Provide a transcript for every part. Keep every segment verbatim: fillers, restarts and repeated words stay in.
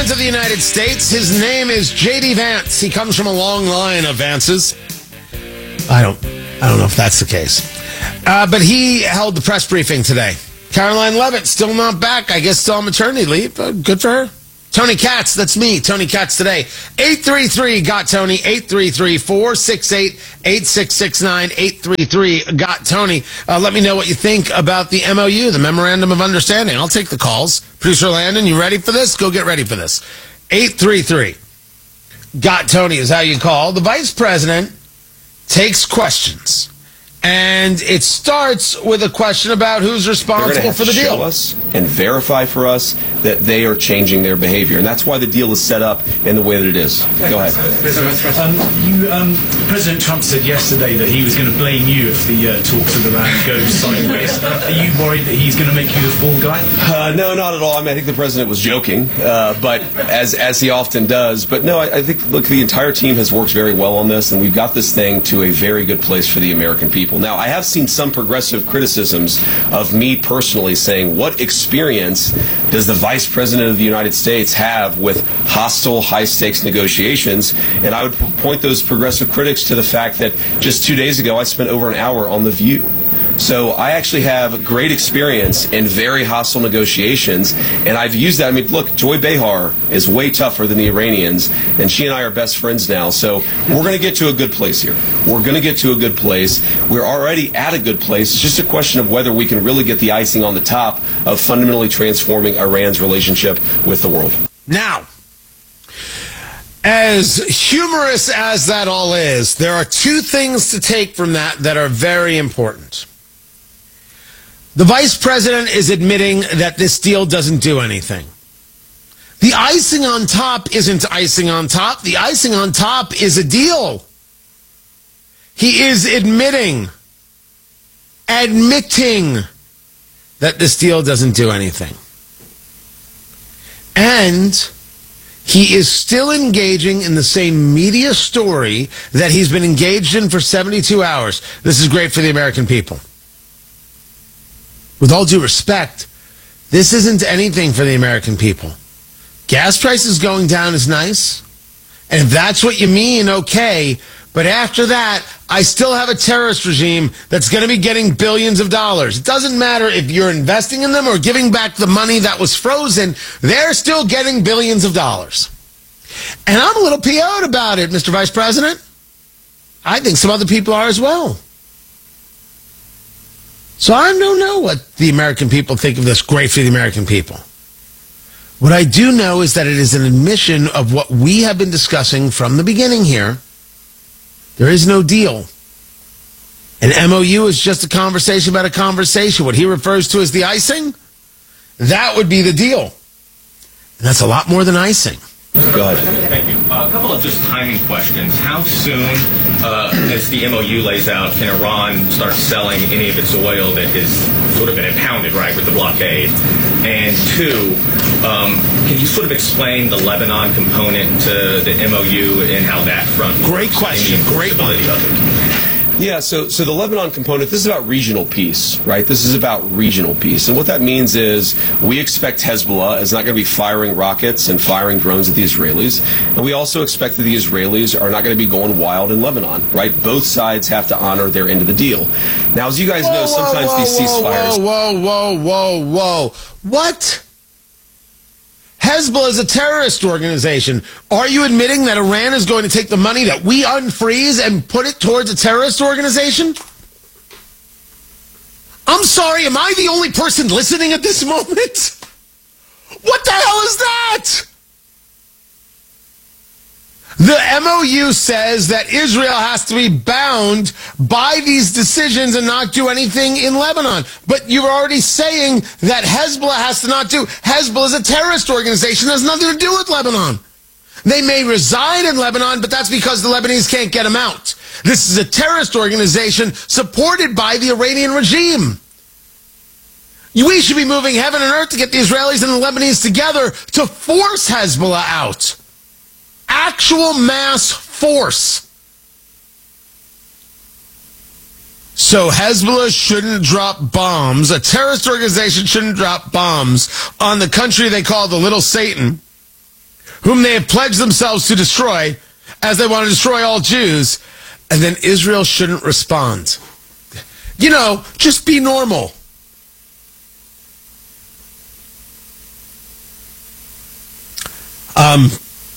President of the United States. His name is J D. Vance. He comes from a long line of Vances. I don't, I don't know if that's the case. Uh, but he held the press briefing today. Caroline Leavitt, still not back. I guess still on maternity leave. Uh, good for her. Tony Katz, that's me. Tony Katz today. eight three three, got Tony. eight three three, four six eight, eight six six nine. eight three three, got Tony. Uh, let me know what you think about the M O U, the Memorandum of Understanding. I'll take the calls. Producer Landon, you ready for this? Go get ready for this. eight three three, got Tony is how you call. The Vice President takes questions. And it starts with a question about who's responsible for the deal. Show us and verify for us that they are changing their behavior, and that's why the deal is set up in the way that it is. Go ahead. Um, you, um, President Trump said yesterday that he was going to blame you if the uh, talks with Iran go sideways. Are you worried that he's going to make you the fall guy? Uh, no, not at all. I mean, I think the president was joking, uh, but as as he often does. But no, I, I think look, the entire team has worked very well on this, and we've got this thing to a very good place for the American people. Now, I have seen some progressive criticisms of me personally saying, what experience does the Vice President of the United States have with hostile, high-stakes negotiations? And I would point those progressive critics to the fact that just two days ago I spent over an hour on The View. So I actually have great experience in very hostile negotiations, and I've used that. I mean, look, Joy Behar is way tougher than the Iranians, and she and I are best friends now. So we're going to get to a good place here. We're going to get to a good place. We're already at a good place. It's just a question of whether we can really get the icing on the top of fundamentally transforming Iran's relationship with the world. Now, as humorous as that all is, there are two things to take from that that are very important. The Vice President is admitting that this deal doesn't do anything. The icing on top isn't icing on top. The icing on top is a deal. He is admitting, admitting that this deal doesn't do anything. And he is still engaging in the same media story that he's been engaged in for seventy-two hours. This is great for the American people. With all due respect, this isn't anything for the American people. Gas prices going down is nice. And if that's what you mean, okay. But after that, I still have a terrorist regime that's going to be getting billions of dollars. It doesn't matter if you're investing in them or giving back the money that was frozen. They're still getting billions of dollars. And I'm a little P O'd about it, Mister Vice President. I think some other people are as well. So I don't know what the American people think of this. Great for the American people. What I do know is that it is an admission of what we have been discussing from the beginning here. There is no deal. An M O U is just a conversation about a conversation. What he refers to as the icing, that would be the deal. And that's a lot more than icing. Go ahead. Thank you. Uh, a couple of just timing questions. How soon, uh, as the M O U lays out, can Iran start selling any of its oil that has sort of been impounded, right, with the blockade? And two, um, can you sort of explain the Lebanon component to the M O U and how that front works? Great question. Great one. Yeah, so so the Lebanon component, this is about regional peace, right? This is about regional peace. And what that means is we expect Hezbollah is not going to be firing rockets and firing drones at the Israelis. And we also expect that the Israelis are not going to be going wild in Lebanon, right? Both sides have to honor their end of the deal. Now, as you guys whoa, know, sometimes whoa, these ceasefires... Whoa, whoa, whoa, whoa, whoa. What? Hezbollah is a terrorist organization. Are you admitting that Iran is going to take the money that we unfreeze and put it towards a terrorist organization? I'm sorry, am I the only person listening at this moment? What the hell is that? The M O U says that Israel has to be bound by these decisions and not do anything in Lebanon. But you're already saying that Hezbollah has to not do. Hezbollah is a terrorist organization. It has nothing to do with Lebanon. They may reside in Lebanon, but that's because the Lebanese can't get them out. This is a terrorist organization supported by the Iranian regime. We should be moving heaven and earth to get the Israelis and the Lebanese together to force Hezbollah out. Actual mass force. So Hezbollah shouldn't drop bombs. A terrorist organization shouldn't drop bombs on the country they call the Little Satan. whom they have pledged themselves to destroy, as they want to destroy all Jews, and then Israel shouldn't respond. You know, just be normal. Um,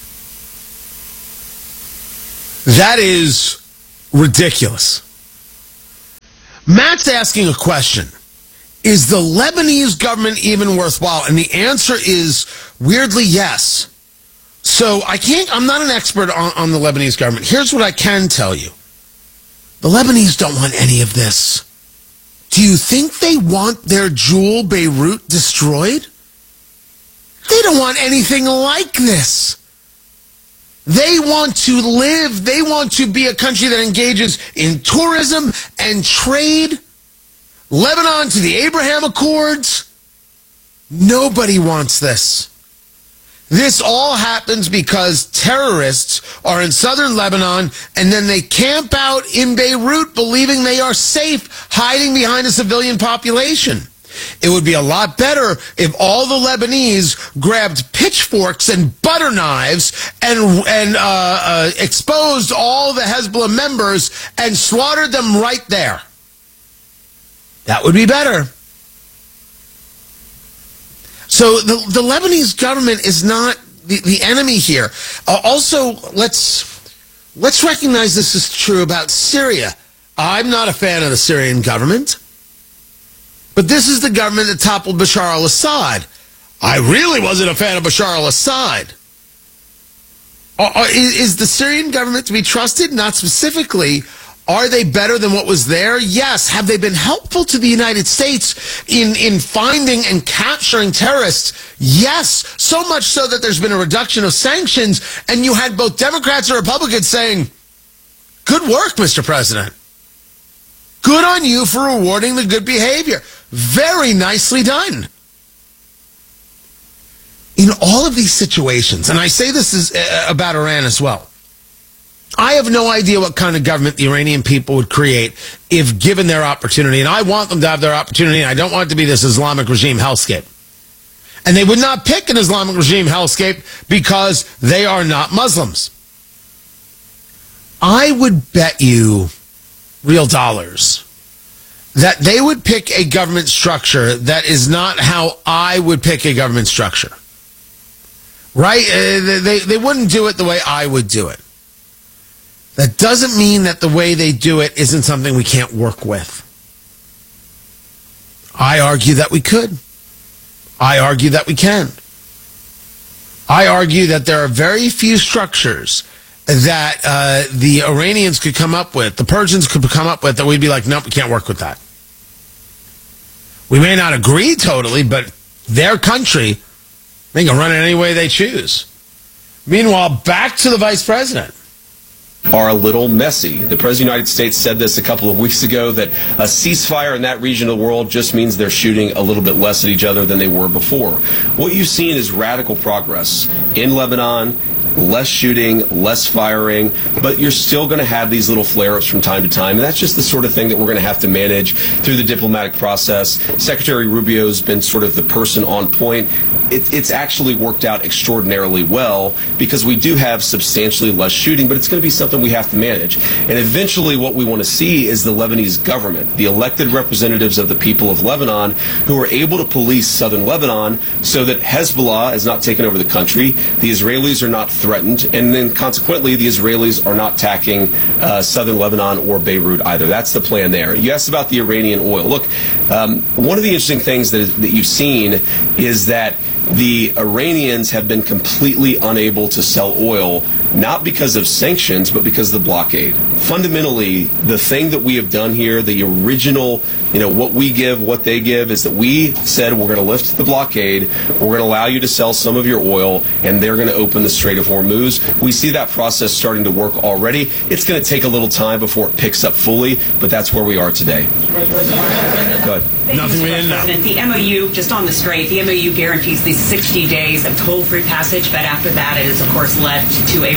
that is ridiculous. Matt's asking a question. Is the Lebanese government even worthwhile? And the answer is weirdly yes. So I can't, I'm not an expert on, on the Lebanese government. Here's what I can tell you. The Lebanese don't want any of this. Do you think they want their jewel Beirut destroyed? They don't want anything like this. They want to live. They want to be a country that engages in tourism and trade. Lebanon to the Abraham Accords. Nobody wants this. This all happens because terrorists are in southern Lebanon and then they camp out in Beirut believing they are safe, hiding behind a civilian population. It would be a lot better if all the Lebanese grabbed pitchforks and butter knives and, and uh, uh, exposed all the Hezbollah members and slaughtered them right there. That would be better. So the, the Lebanese government is not the, the enemy here. Uh, also, let's let's recognize this is true about Syria. I'm not a fan of the Syrian government, but this is the government that toppled Bashar al-Assad. I really wasn't a fan of Bashar al-Assad. Uh, uh, is, is the Syrian government to be trusted? Not specifically. Are they better than what was there? Yes. Have they been helpful to the United States in, in finding and capturing terrorists? Yes. So much so that there's been a reduction of sanctions, and you had both Democrats and Republicans saying, good work, Mister President. Good on you for rewarding the good behavior. Very nicely done. In all of these situations, and I say this is uh, about Iran as well, I have no idea what kind of government the Iranian people would create if given their opportunity. And I want them to have their opportunity. And I don't want it to be this Islamic regime hellscape. And they would not pick an Islamic regime hellscape because they are not Muslims. I would bet you real dollars that they would pick a government structure that is not how I would pick a government structure. Right? Uh, they, they wouldn't do it the way I would do it. That doesn't mean that the way they do it isn't something we can't work with. I argue that we could. I argue that we can. I argue that there are very few structures that uh, the Iranians could come up with, the Persians could come up with, that we'd be like, nope, we can't work with that. We may not agree totally, but their country, they can run it any way they choose. Meanwhile, back to the vice president. Are a little messy. The President of the United States said this a couple of weeks ago, that a ceasefire in that region of the world just means they're shooting a little bit less at each other than they were before. What you've seen is radical progress in Lebanon, less shooting, less firing, but you're still going to have these little flare-ups from time to time, and that's just the sort of thing that we're going to have to manage through the diplomatic process. Secretary Rubio's been sort of the person on point. It, it's actually worked out extraordinarily well because we do have substantially less shooting, but it's going to be something we have to manage. And eventually what we want to see is the Lebanese government, the elected representatives of the people of Lebanon, who are able to police southern Lebanon so that Hezbollah is not taking over the country, the Israelis are not threatened, and then consequently the Israelis are not attacking uh, southern Lebanon or Beirut either. That's the plan there. You asked about the Iranian oil. Look, um, one of the interesting things that, that you've seen is that the Iranians have been completely unable to sell oil, not because of sanctions, but because of the blockade. Fundamentally, the thing that we have done here, the original, you know, what we give, what they give, is that we said we're going to lift the blockade, we're going to allow you to sell some of your oil, and they're going to open the Strait of Hormuz. We see that process starting to work already. It's going to take a little time before it picks up fully, but that's where we are today. Go ahead. Nothing we didn't know. The M O U, just on the Strait, the M O U guarantees these sixty days of toll-free passage, but after that it is, of course, led to a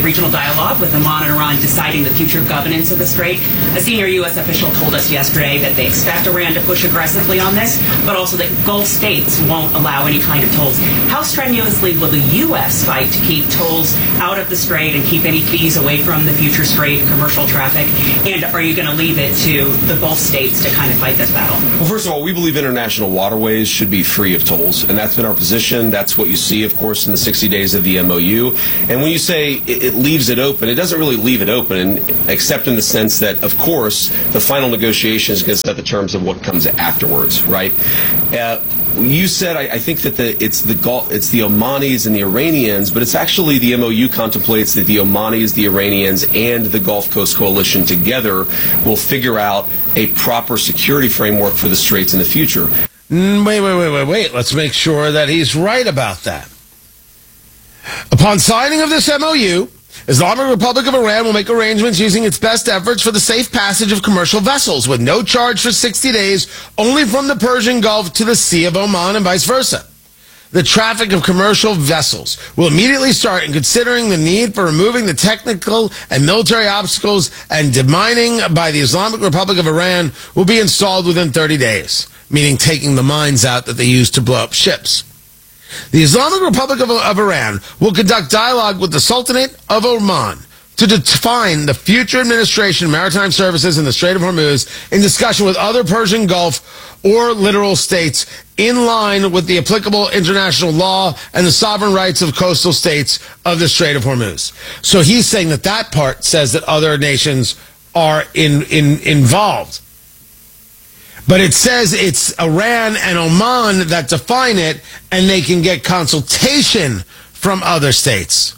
regional dialogue with Oman and Iran deciding the future governance of the Strait. A senior U S official told us yesterday that they expect Iran to push aggressively on this, but also that Gulf states won't allow any kind of tolls. How strenuously will the U S fight to keep tolls out of the Strait and keep any fees away from the future Strait commercial traffic? And are you going to leave it to the Gulf states to kind of fight this battle? Well, first of all, we believe international waterways should be free of tolls, and that's been our position. That's what you see, of course, in the sixty days of the M O U. And when you say it, it leaves it open, it doesn't really leave it open, except in the sense that, of course, the final negotiation is going to set the terms of what comes afterwards, right? Uh, You said, I, I think that the, it's the Gulf, it's the Omanis and the Iranians, but it's actually the M O U contemplates that the Omanis, the Iranians, and the Gulf Coast Coalition together will figure out a proper security framework for the Straits in the future. Mm, wait, wait, wait, wait, wait. Let's make sure that he's right about that. Upon signing of this M O U, Islamic Republic of Iran will make arrangements using its best efforts for the safe passage of commercial vessels with no charge for sixty days, only from the Persian Gulf to the Sea of Oman and vice versa. The traffic of commercial vessels will immediately start, and considering the need for removing the technical and military obstacles and demining by the Islamic Republic of Iran will be installed within thirty days, meaning taking the mines out that they use to blow up ships. The Islamic Republic of, of Iran will conduct dialogue with the Sultanate of Oman to define the future administration of maritime services in the Strait of Hormuz in discussion with other Persian Gulf or littoral states in line with the applicable international law and the sovereign rights of coastal states of the Strait of Hormuz. So he's saying that that part says that other nations are in, in, involved. But it says it's Iran and Oman that define it, and they can get consultation from other states.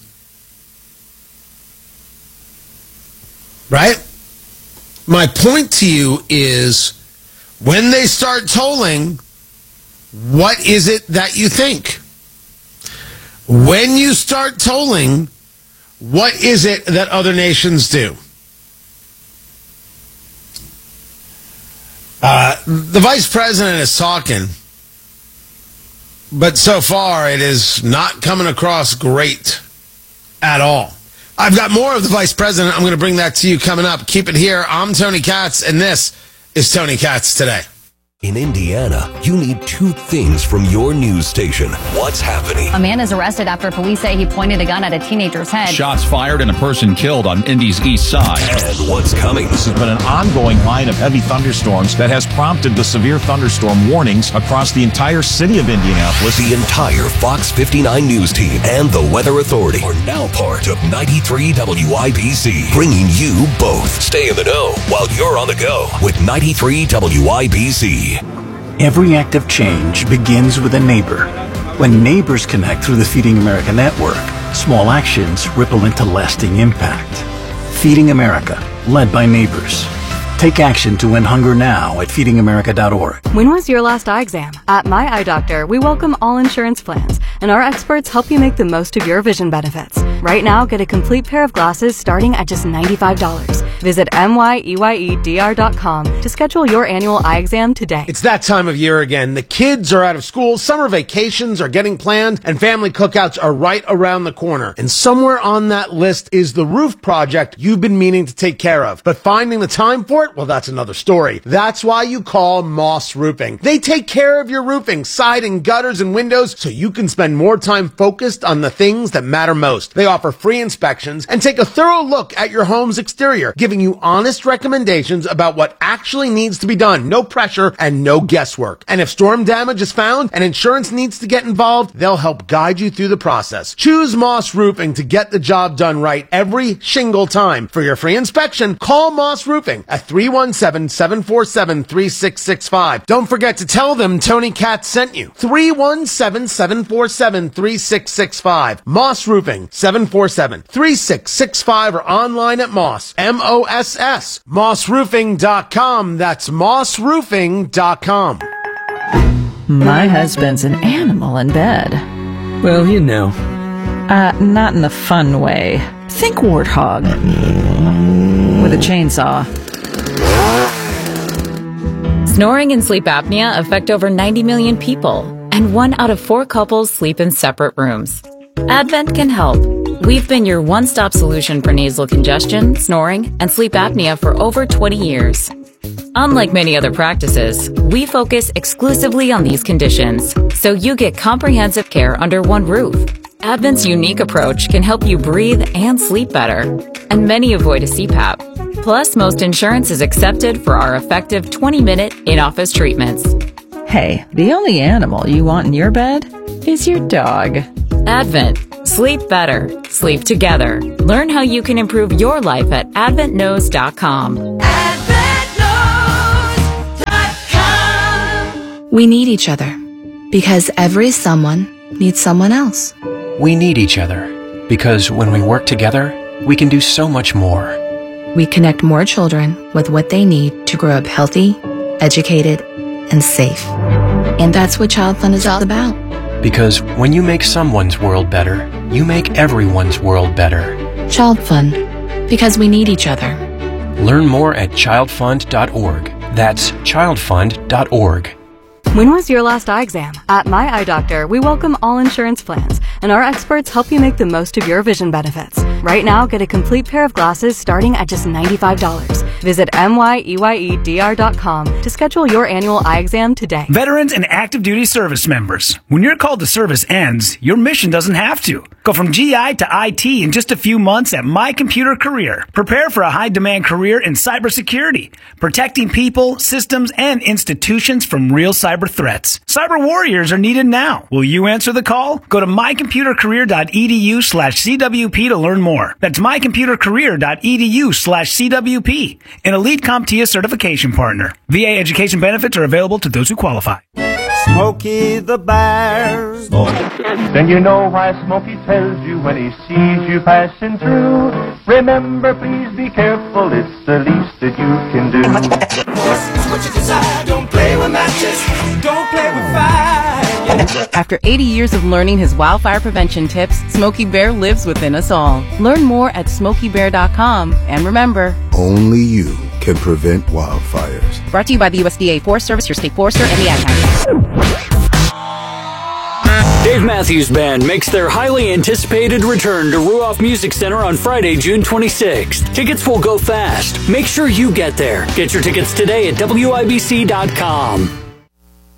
Right? My point to you is, when they start tolling, what is it that you think? When you start tolling, what is it that other nations do? Uh, the vice president is talking, but so far it is not coming across great at all. I've got more of the vice president. I'm going to bring that to you coming up. Keep it here. I'm Tony Katz, and this is Tony Katz Today. In Indiana, you need two things from your news station. What's happening? A man is arrested after police say he pointed a gun at a teenager's head. Shots fired and a person killed on Indy's east side. And what's coming? This has been an ongoing line of heavy thunderstorms that has prompted the severe thunderstorm warnings across the entire city of Indianapolis. The entire Fox fifty-nine news team and the Weather Authority are now part of ninety-three W I B C, bringing you both. Stay in the know while you're on the go with ninety-three W I B C. Every act of change begins with a neighbor. When neighbors connect through the Feeding America network, small actions ripple into lasting impact. Feeding America, led by neighbors. Take action to end hunger now at feeding america dot org. When was your last eye exam? At My Eye Doctor, we welcome all insurance plans, and our experts help you make the most of your vision benefits. Right now, get a complete pair of glasses starting at just ninety-five dollars. Visit M Y E Y E D R dot com to schedule your annual eye exam today. It's that time of year again. The kids are out of school, summer vacations are getting planned, and family cookouts are right around the corner. And somewhere on that list is the roof project you've been meaning to take care of. But finding the time for it? Well, that's another story. That's why you call Moss Roofing. They take care of your roofing, siding, gutters, and windows so you can spend more time focused on the things that matter most. They offer free inspections and take a thorough look at your home's exterior, giving you honest recommendations about what actually needs to be done. No pressure and no guesswork. And if storm damage is found and insurance needs to get involved, they'll help guide you through the process. Choose Moss Roofing to get the job done right every shingle time. For your free inspection, call Moss Roofing at three one seven, seven four seven, three six six five. Don't forget to tell them Tony Katz sent you. three one seven, seven four seven, three six six five. Moss Roofing, seven four seven, three six six five, or online at Moss, M O S S, moss roofing dot com. That's moss roofing dot com. My husband's an animal in bed. Well, you know. Uh, not in the fun way. Think warthog. With a chainsaw. Snoring and sleep apnea affect over ninety million people, and one out of four couples sleep in separate rooms. Advent can help. We've been your one-stop solution for nasal congestion, snoring, and sleep apnea for over twenty years. Unlike many other practices, we focus exclusively on these conditions, so you get comprehensive care under one roof. Advent's unique approach can help you breathe and sleep better, and many avoid a C PAP. Plus, most insurance is accepted for our effective twenty-minute in-office treatments. Hey, the only animal you want in your bed is your dog. Advent. Sleep better. Sleep together. Learn how you can improve your life at advent knows dot com. We need each other because every someone needs someone else. We need each other because when we work together, we can do so much more. We connect more children with what they need to grow up healthy, educated, and safe. And that's what Child Fund is all about. Because when you make someone's world better, you make everyone's world better. Child Fund, because we need each other. Learn more at child fund dot org. That's child fund dot org. When was your last eye exam? At My Eye Doctor, we welcome all insurance plans, and our experts help you make the most of your vision benefits. Right now, get a complete pair of glasses starting at just ninety-five dollars. Visit M Y E Y E D R dot com to schedule your annual eye exam today. Veterans and active duty service members, when your call to service ends, your mission doesn't have to. Go from G I to I T in just a few months at My Computer Career. Prepare for a high-demand career in cybersecurity, protecting people, systems, and institutions from real cyber threats. Cyber warriors are needed now. Will you answer the call? Go to my computer career dot e d u slash C W P to learn more. That's my computer career dot e d u slash C W P, an elite CompTIA certification partner. V A education benefits are available to those who qualify. Smokey the Bear. Then you know why Smokey tells you when he sees you passing through. Remember, please be careful, it's the least that you can do. What you decide, don't play with matches, don't play with fire. After eighty years of learning his wildfire prevention tips, Smokey Bear lives within us all. Learn more at smokey bear dot com, and remember, only you can prevent wildfires. Brought to you by the U S D A Forest Service, your state forester, and the Ad Council. Dave Matthews Band makes their highly anticipated return to Ruoff Music Center on Friday, June twenty-sixth. Tickets will go fast. Make sure you get there. Get your tickets today at W I B C dot com.